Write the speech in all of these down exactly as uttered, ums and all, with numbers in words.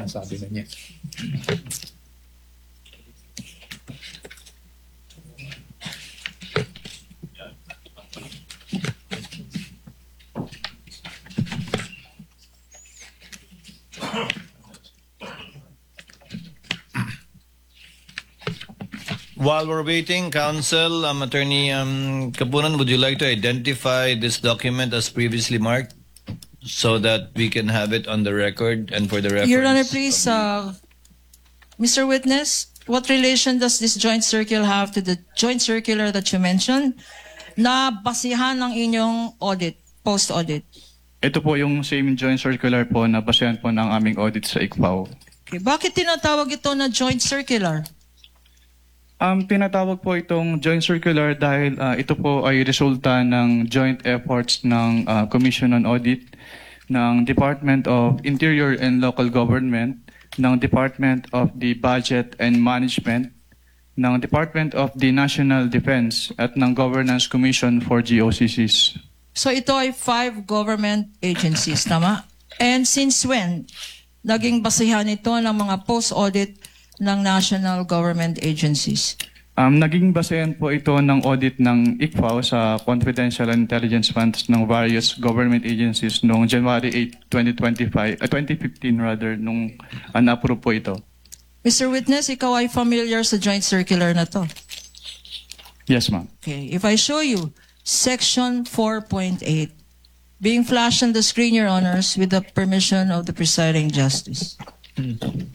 sinasabi na niya. While we're waiting, Counsel, um, Attorney um, Kapunan, would you like to identify this document as previously marked so that we can have it on the record and for the reference? Your Honor, please, uh, Mister Witness, what relation does this joint circular have to the joint circular that you mentioned na basihan ng inyong audit, post-audit? Ito po yung same joint circular po na basehan po ng aming audit sa I C F A O. Okay. Bakit tinatawag ito na joint circular? Um, tinatawag po itong joint circular dahil uh, ito po ay resulta ng joint efforts ng uh, Commission on Audit, ng Department of Interior and Local Government, ng Department of the Budget and Management, ng Department of the National Defense at ng Governance Commission for G O C Cs. So ito ay five government agencies, tama? And since when naging basihan ito ng mga post-audit ng national government agencies? Um, naging basehan po ito ng audit ng I C F A O sa confidential and intelligence funds ng various government agencies noong January eighth, twenty twenty-five, uh, twenty fifteen rather, nung uh, na-approve po ito. Mister Witness, ikaw ay familiar sa joint circular na to? Yes, ma'am. Okay. If I show you Section four point eight, being flashed on the screen, Your Honors, with the permission of the presiding justice. Hmm.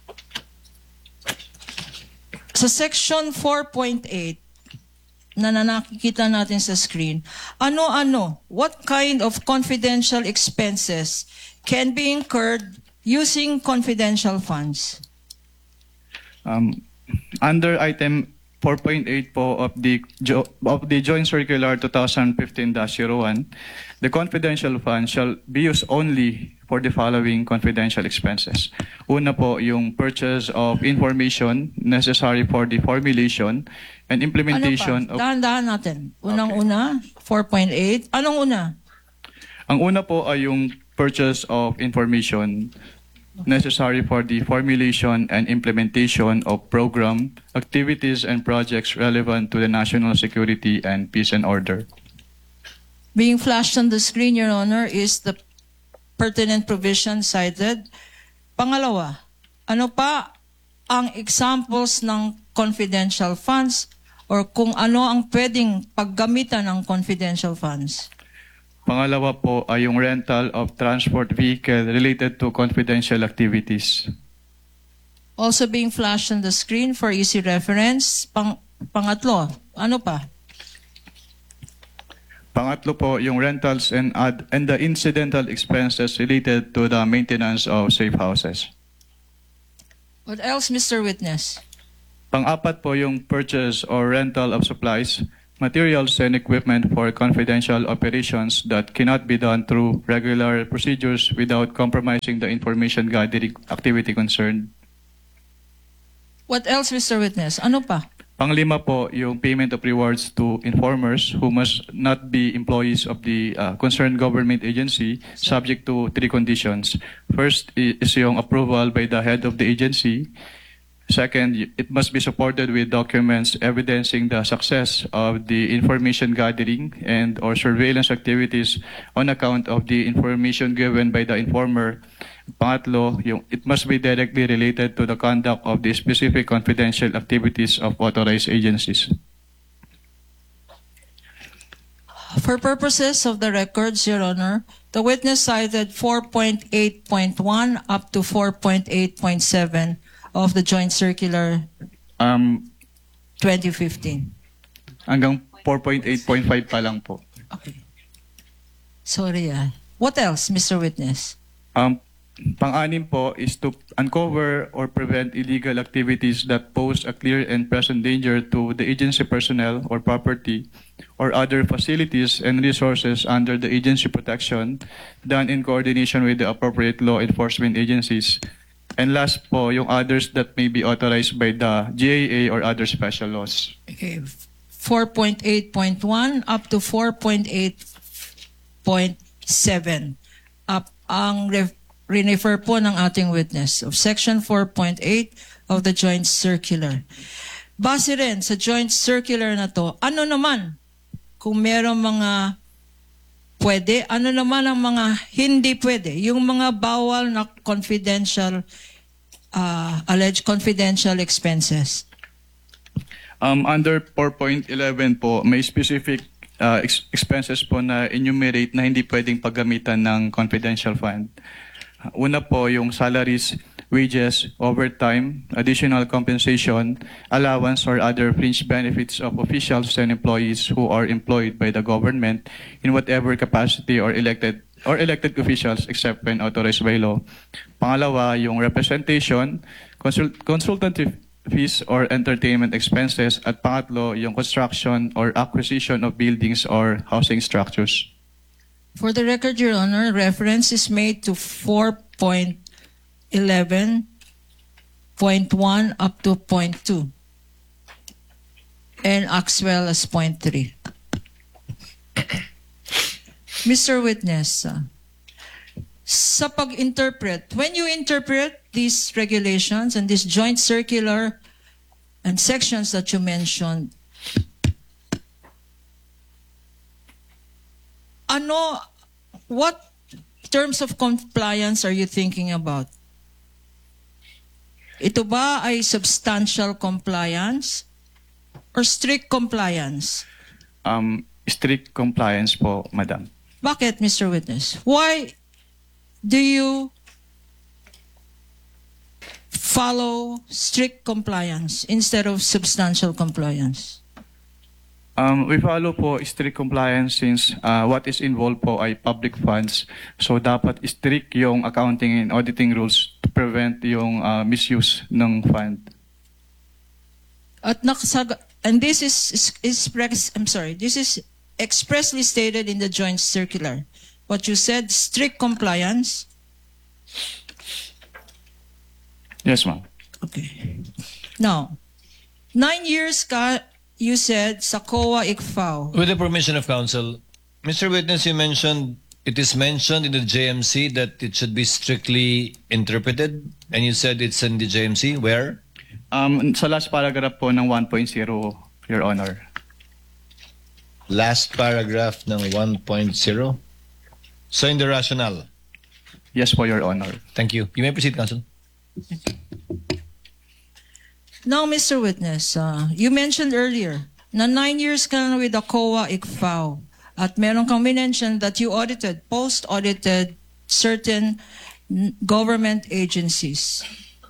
Sa Section four point eight na nakikita natin sa screen, ano-ano, what kind of confidential expenses can be incurred using confidential funds? Um, under item four point eight po of the jo of the Joint Circular twenty fifteen dash zero one, the confidential fund shall be used only for the following confidential expenses. Una po, yung purchase of information necessary for the formulation and implementation ano pa? of... Dahan-dahan natin. Unang-una, four point eight. Anong una? Ang una po ay yung purchase of information necessary for the formulation and implementation of program, activities, and projects relevant to the national security and peace and order. Being flashed on the screen, Your Honor, is the pertinent provision cited. Pangalawa, ano pa ang examples ng confidential funds or kung ano ang pwedeng paggamitan ng confidential funds? Pangalawa po ay yung rental of transport vehicle related to confidential activities. Also being flashed on the screen for easy reference. Pang pangatlo, ano pa? Pangatlo po, yung rentals and, ad, and the incidental expenses related to the maintenance of safe houses. What else, Mister Witness? Pang-apat po, yung purchase or rental of supplies, materials, and equipment for confidential operations that cannot be done through regular procedures without compromising the information gathering activity concerned. What else, Mister Witness? Ano pa? Panglima po, yung payment of rewards to informers who must not be employees of the uh, concerned government agency, subject to three conditions. First is yung approval by the head of the agency. Second, it must be supported with documents evidencing the success of the information gathering and or surveillance activities on account of the information given by the informer. Pangatlo, yung, it must be directly related to the conduct of the specific confidential activities of authorized agencies. For purposes of the records, Your Honor, the witness cited four point eight point one up to four point eight point seven of the Joint Circular Um, twenty fifteen. hanggang four point eight point five pa lang po. Okay. Sorry, ah. What else, Mister Witness? Um, Pang-anim po is to uncover or prevent illegal activities that pose a clear and present danger to the agency personnel or property or other facilities and resources under the agency protection done in coordination with the appropriate law enforcement agencies. And last po, yung others that may be authorized by the G A A or other special laws. Okay. four point eight point one up to four point eight point seven. Up ang ref refer po ng ating witness of Section four point eight of the Joint Circular. Base rin sa Joint Circular na to, ano naman kung merong mga pwede, ano naman ang mga hindi pwede, yung mga bawal na confidential, uh, alleged confidential expenses. Um, under four point eleven po, may specific uh, ex- expenses po na enumerate na hindi pwedeng paggamitan ng confidential fund. Una po yung salaries, wages, overtime, additional compensation, allowance or other fringe benefits of officials and employees who are employed by the government in whatever capacity or elected or elected officials except when authorized by law. Pangalawa, yung representation, consult- consultative fees or entertainment expenses. At pangatlo, yung construction or acquisition of buildings or housing structures. For the record, Your Honor, reference is made to four point eleven point one up to point two and as well as point three. Mister Witness, uh, sa pag-interpret, when you interpret these regulations and this joint circular and sections that you mentioned, ano, what terms of compliance are you thinking about? Ito ba ay substantial compliance or strict compliance? Um, strict compliance po, Madam. Bakit, Mister Witness? Why do you follow strict compliance instead of substantial compliance? Um, we follow po strict compliance since uh, what is involved po ay public funds. So dapat strict yung accounting and auditing rules to prevent yung uh, misuse ng fund. At nakasag and this is, is, is I'm sorry, this is expressly stated in the joint circular. What you said, strict compliance. Yes, ma'am. Okay. Now, nine years ka, you said sa C O A I C F A O. With the permission of counsel, Mister Witness, you mentioned, it is mentioned in the J M C that it should be strictly interpreted, and you said it's in the J M C. Where? Um, sa last paragraph po ng one point zero, Your Honor. Last paragraph ng one point zero. So in the rationale. Yes po, Your Honor. Thank you. You may proceed, counsel. Now, Mister Witness, uh, you mentioned earlier na nine years ka na with the C O A I C F A O at meron kang mention that you audited, post-audited certain government agencies.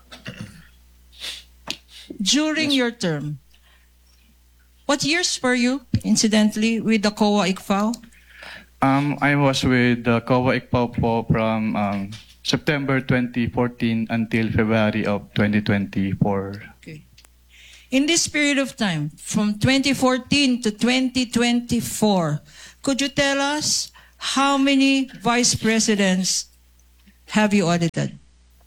During your term, what years were you, incidentally, with the C O A I C F A O? Um, I was with the C O A I C F A O po from um, September twenty fourteen until February of twenty twenty-four. Okay. In this period of time, from twenty fourteen to twenty twenty-four, could you tell us how many vice presidents have you audited?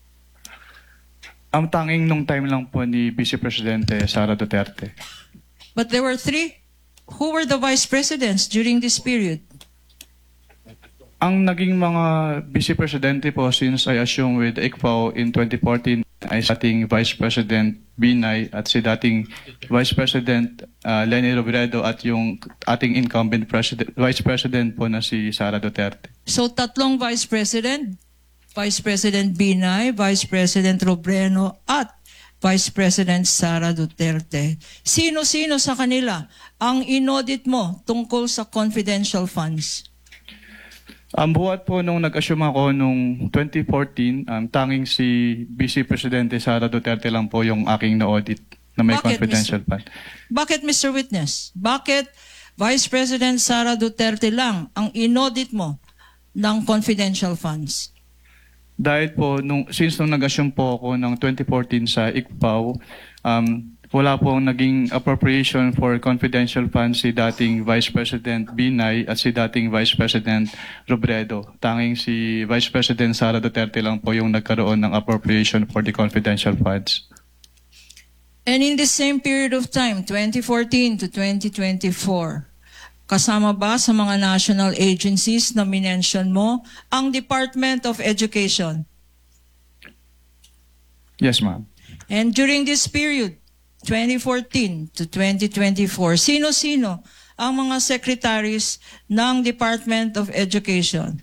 Ang tanging nung time lang po ni Vice Presidente Sara Duterte. But there were three. Who were the vice presidents during this period? Ang naging mga Vice Presidente po since I assume with I C F A O in twenty fourteen ay sa ating Vice President Binay at si dating Vice President uh, Leni Robredo at yung ating incumbent President, Vice President po na si Sara Duterte. So tatlong vice president, Vice President Binay, Vice President Robredo, at Vice President Sara Duterte. Sino-sino sa kanila ang inaudit mo tungkol sa confidential funds? Ang buhat po nung nag-assume ako nung twenty fourteen, um, tanging si Vice Presidente Sara Duterte lang po yung aking na-audit na may Bakit, confidential Mister fund. Bakit, Mister Witness? Bakit Vice President Sara Duterte lang ang inaudit mo ng confidential funds? Dahil po, nung, since nung nag-assume po ako ng twenty fourteen sa I C F A O, um, wala pong naging appropriation for confidential funds si dating Vice President Binay at si dating Vice President Robredo. Tanging si Vice President Sara Duterte lang po yung nagkaroon ng appropriation for the confidential funds. And in the same period of time, twenty fourteen to twenty twenty-four, kasama ba sa mga national agencies na minention mo ang Department of Education? Yes, ma'am. And during this period, twenty fourteen to twenty twenty-four, sino-sino ang mga secretaries ng Department of Education?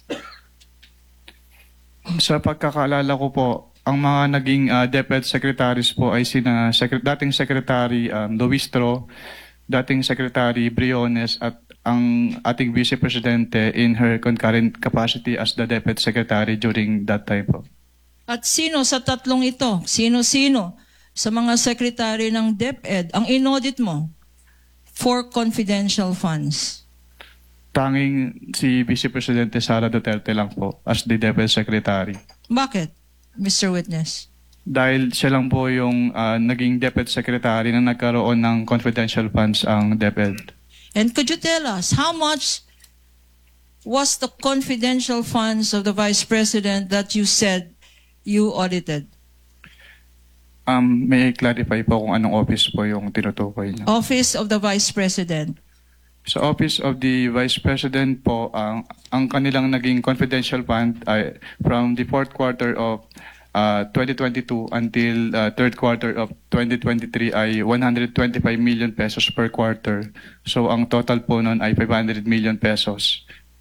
Sa pagkakaalala ko po, ang mga naging uh, DepEd secretaries po ay sina secret, dating Secretary um, Luistro, dating Secretary Briones at ang ating Vice Presidente in her concurrent capacity as the DepEd Secretary during that time po. At sino sa tatlong ito, sino-sino sa mga secretary ng DepEd ang inaudit mo for confidential funds? Tanging si Vice Presidente Sara Duterte lang po as the DepEd Secretary. Bakit, Mister Witness? Dahil siya lang po yung uh, naging DepEd Secretary na nagkaroon ng confidential funds ang DepEd. And could you tell us how much was the confidential funds of the Vice President that you said you audited? Um, may I-clarify po kung anong office po yung tinutukoy niya. Office of the Vice President. Sa Office of the Vice President po, ang, ang kanilang naging confidential fund ay from the fourth quarter of uh, twenty twenty-two until uh, third quarter of twenty twenty-three ay one hundred twenty-five million pesos per quarter. So ang total po nun ay five hundred million pesos.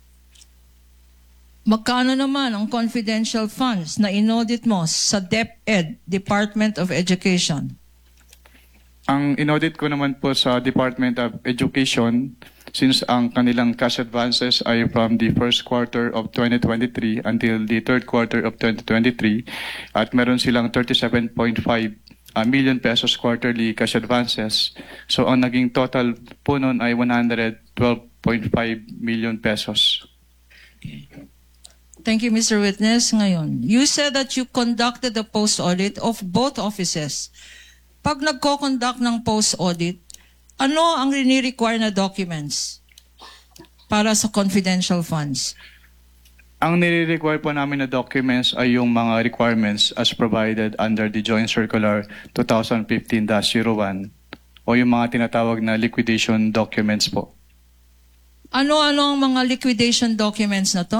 Magkano naman ang confidential funds na inaudit mo sa DepEd, Department of Education? Ang inaudit ko naman po sa Department of Education, since ang kanilang cash advances ay from the first quarter of twenty twenty-three until the third quarter of twenty twenty-three, at meron silang thirty-seven point five uh, million pesos quarterly cash advances. So ang naging total po nun ay one hundred twelve point five million pesos. Thank you, Mister Witness. Ngayon, you said that you conducted the post-audit of both offices. Pag nagko-conduct ng post-audit, ano ang rini-require na documents para sa confidential funds? Ang nire-require po namin na documents ay yung mga requirements as provided under the Joint Circular twenty fifteen dash zero one o yung mga tinatawag na liquidation documents po. Ano-ano ang mga liquidation documents na to?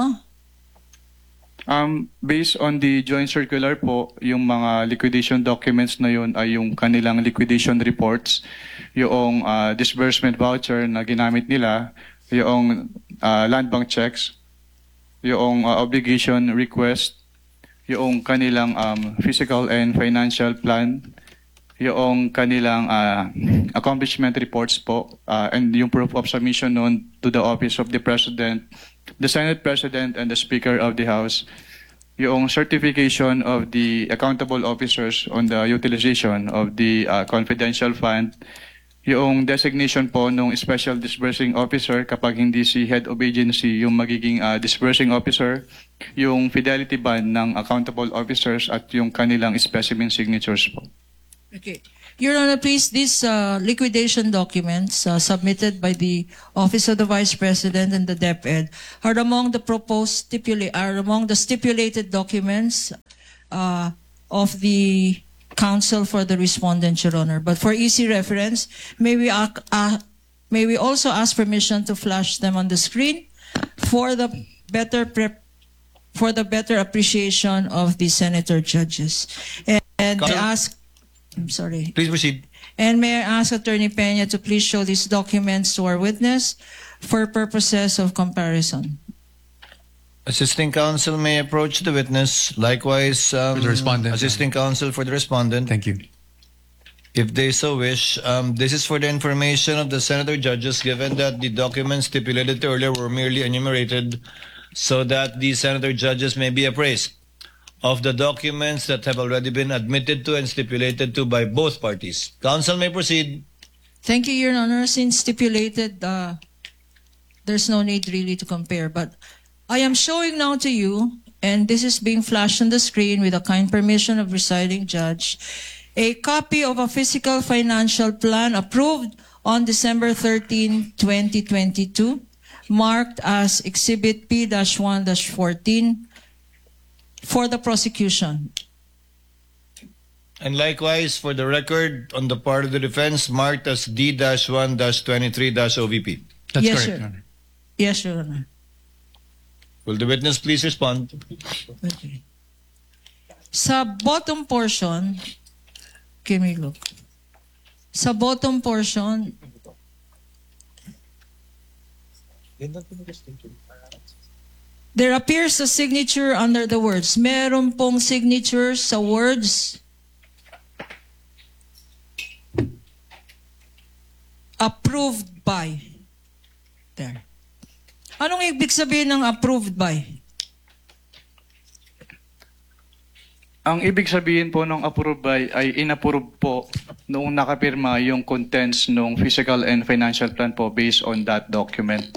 Um, based on the joint circular po, yung mga liquidation documents na yun ay yung kanilang liquidation reports, yung uh, disbursement voucher na ginamit nila, yung uh, land bank checks, yung uh, obligation request, yung kanilang um, physical and financial plan, yung kanilang uh, accomplishment reports po, uh, and yung proof of submission noon to the Office of the President, the Senate President, and the Speaker of the House, yung certification of the accountable officers on the utilization of the uh, confidential fund, yung designation po ng special disbursing officer kapag hindi si head of agency yung magiging uh, disbursing officer, yung fidelity bond ng accountable officers, at yung kanilang specimen signatures po. Okay. Your Honor, please, these uh, liquidation documents uh, submitted by the Office of the Vice President and the DepEd are among the proposed stipulate are among the stipulated documents uh, of the Counsel for the Respondent, Your Honor. But for easy reference, may we uh, uh, may we also ask permission to flash them on the screen for the better prep for the better appreciation of the senator judges. And, and I ask. I'm sorry. Please proceed. And may I ask Attorney Peña to please show these documents to our witness for purposes of comparison. Assisting counsel may approach the witness. Likewise, um, For the respondent. assisting counsel for the respondent. Thank you. If they so wish, um, this is for the information of the senator judges, given that the documents stipulated earlier were merely enumerated so that the senator judges may be appraised of the documents that have already been admitted to and stipulated to by both parties. Counsel may proceed. Thank you, Your Honor. Since stipulated, uh, there's no need really to compare. But I am showing now to you, and this is being flashed on the screen with the kind permission of presiding judge, a copy of a fiscal financial plan approved on December thirteenth, twenty twenty-two, marked as Exhibit P one fourteen, for the prosecution. And likewise, for the record, on the part of the defense, marked as D one twenty-three O V P. That's Yes, correct, sir. Your Honor. Yes, Your Honor. Will the witness please respond? Okay. Sa bottom portion, give me look. Sa bottom portion, there appears a signature under the words. Meron pong signature sa words approved by. There. Anong ibig sabihin ng approved by? Ang ibig sabihin po ng approve by ay inapprove po noong nakapirma yung contents ng physical and financial plan po based on that document.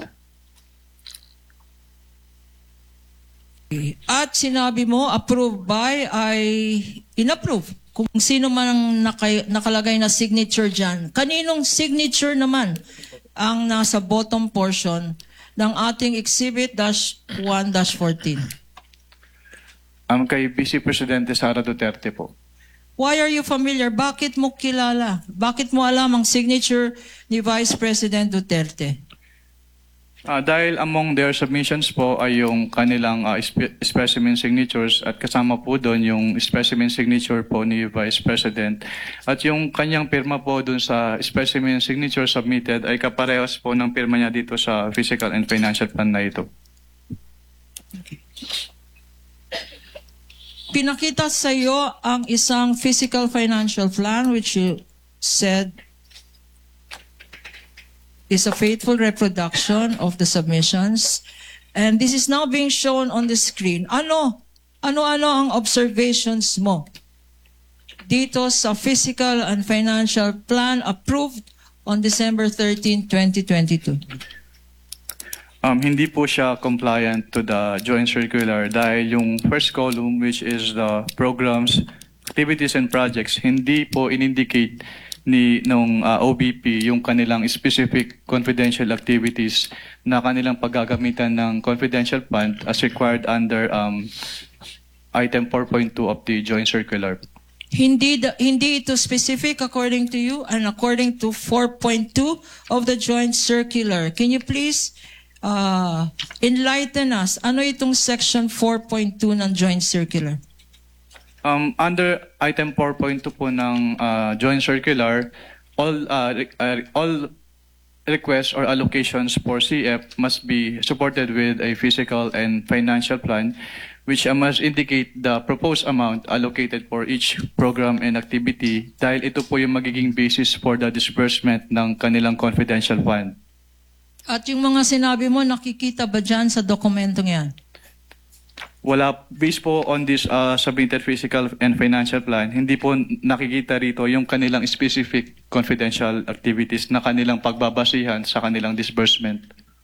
At sinabi mo, approved by ay inapprove. Kung sino man ang naka- nakalagay na signature dyan. Kaninong signature naman ang nasa bottom portion ng ating Exhibit one fourteen? Ang kay Vice Presidente Sara Duterte po. Why are you familiar? Bakit mo kilala? Bakit mo alam ang signature ni Vice President Duterte? Ah, dahil among their submissions po ay yung kanilang ah, spe- specimen signatures at kasama po doon yung specimen signature po ni Vice President. At yung kanyang pirma po doon sa specimen signature submitted ay kaparehas po ng pirma niya dito sa physical and financial plan na ito. Pinakita sa iyo ang isang physical financial plan which you said is a faithful reproduction of the submissions. And this is now being shown on the screen. Ano? Ano-ano ang observations mo dito sa physical and financial plan approved on December thirteenth, twenty twenty-two? Um, hindi po siya compliant to the joint circular dahil yung first column, which is the programs, activities and projects, hindi po in-indicate ni nung uh, O B P yung kanilang specific confidential activities na kanilang paggagamitan ng confidential fund as required under um, item four point two of the joint circular. Hindi the, hindi ito specific according to you and according to four point two of the joint circular. Can you please uh, enlighten us? Ano itong section four point two ng joint circular? Um, under item four point two po ng uh, joint circular, all uh, re- uh, all requests or allocations for C F must be supported with a physical and financial plan, which uh, must indicate the proposed amount allocated for each program and activity dahil ito po yung magiging basis for the disbursement ng kanilang confidential fund. At yung mga sinabi mo, nakikita ba dyan sa dokumentong yan? Wala, based po on this uh, submitted physical and financial plan, hindi po nakikita rito yung kanilang specific confidential activities na kanilang pagbabasihan sa kanilang disbursement.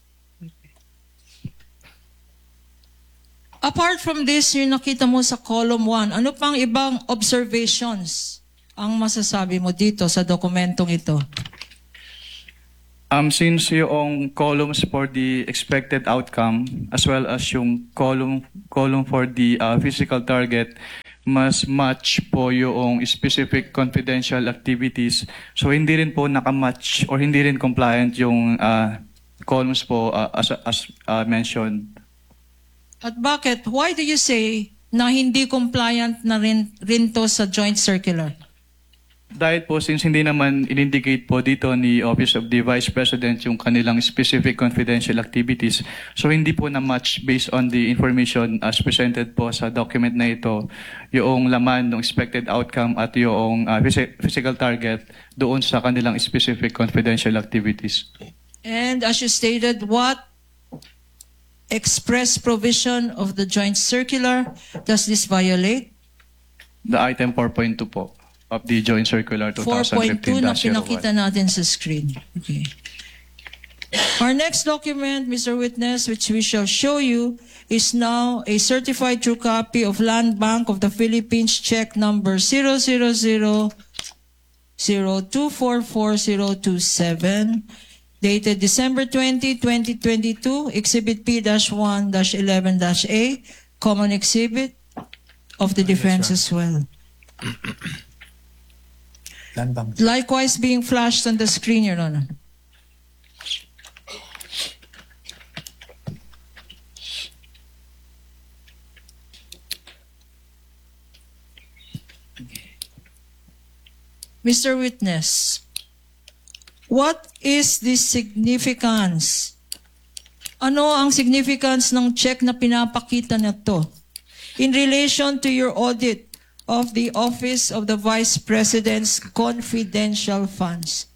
Apart from this, yung nakita mo sa column one, ano pang ibang observations ang masasabi mo dito sa dokumentong ito? Um, since yung columns for the expected outcome as well as yung column column for the uh, physical target mas match po yung specific confidential activities. So hindi rin po nakamatch or hindi rin compliant yung uh, columns po uh, as, as uh, mentioned. At bakit? Why do you say na hindi compliant na rin, rin to sa joint circular? Dahil po since hindi naman in-indicate po dito ni Office of the Vice President yung kanilang specific confidential activities, so hindi po na-match based on the information as presented po sa document na ito, yung laman ng expected outcome at yung uh, physical target doon sa kanilang specific confidential activities. And as you stated, what express provision of the joint circular does this violate? The item four point two po of the joint circular four point two twenty fifteen na dash pinakita natin sa screen. Okay. Our next document, Mister Witness, which we shall show you, is now a certified true copy of Land Bank of the Philippines check number zero zero zero zero two four four zero two seven, dated December twentieth, twenty twenty-two, Exhibit P one eleven A, Common Exhibit of the Defense as well. Likewise being flashed on the screen, Your Honor. Mister Witness, what is the significance? Ano ang significance ng check na pinapakita na to in relation to your audit of the Office of the Vice President's confidential funds?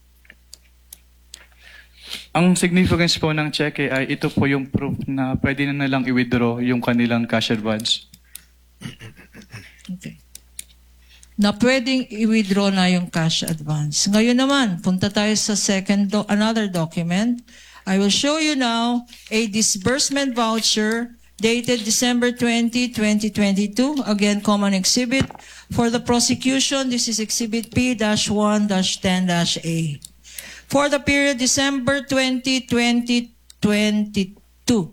Ang significance po ng cheque ay ito po yung proof na pwede na nalang i-withdraw yung kanilang cash advance. Okay. Na pwedeng i-withdraw na yung cash advance. Ngayon naman, punta tayo sa second, do- another document. I will show you now a disbursement voucher dated December twentieth, twenty twenty-two. Again, common exhibit. For the prosecution, this is exhibit P one ten A. For the period December twentieth, twenty twenty-two.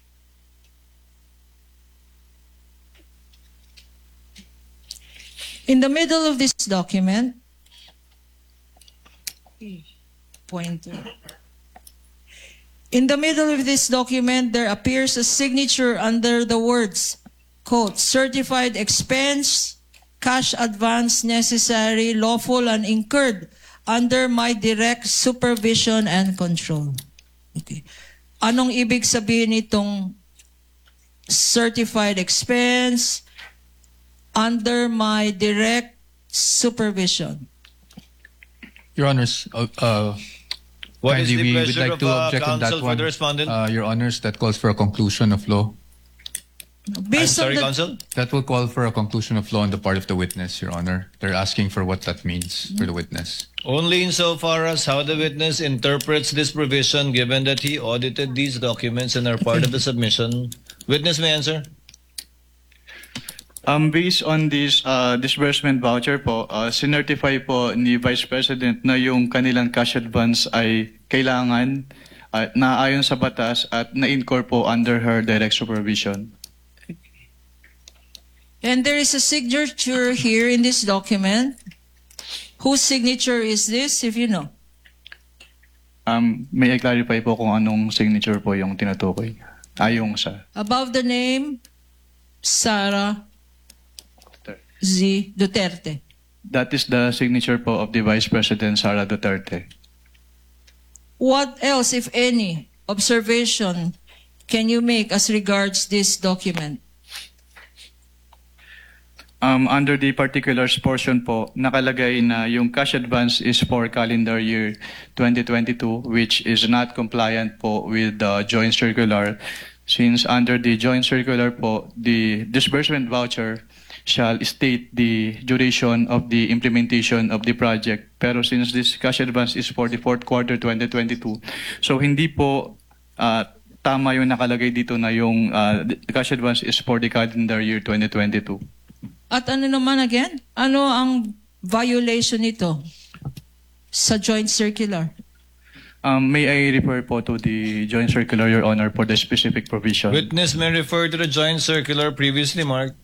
In the middle of this document, pointer. In the middle of this document, there appears a signature under the words, quote, certified expense, cash advance necessary, lawful and incurred under my direct supervision and control. Okay. Anong ibig sabihin nitong certified expense under my direct supervision? Your Honors, uh, uh, What is kindly, the we would pleasure like of to uh, object on that counsel for one. the respondent? Uh, Your Honors, that calls for a conclusion of law. I'm Based sorry, on the, counsel. That will call for a conclusion of law on the part of the witness, Your Honor. They're asking for what that means for the witness. Only insofar as how the witness interprets this provision, given that he audited these documents and are part of the submission. Witness may answer. Um, based on this uh, disbursement voucher po, uh, sinertify po ni Vice President na yung kanilang cash advance ay kailangan uh, na ayon sa batas at na-incur po under her direct supervision. and there is a signature here in this document. Whose signature is this, if you know? Um, may i-clarify po kung anong signature po yung tinutukoy. Ayong sa Above the name, Sara Z. Duterte. That is the signature po of the Vice President Sara Duterte. What else, if any, observation can you make as regards this document? Um, under the particulars portion po, nakalagay na yung cash advance is for calendar year twenty twenty-two, which is not compliant po with the joint circular. Since under the joint circular po, the disbursement voucher shall state the duration of the implementation of the project. Pero since this cash advance is for the fourth quarter twenty twenty-two, so hindi po uh, tama yung nakalagay dito na yung uh, cash advance is for the calendar year twenty twenty-two. At ano naman again? Ano ang violation nito sa joint circular? Um, may I refer po to the joint circular, Your Honor, for the specific provision? Witness may refer to the joint circular previously marked.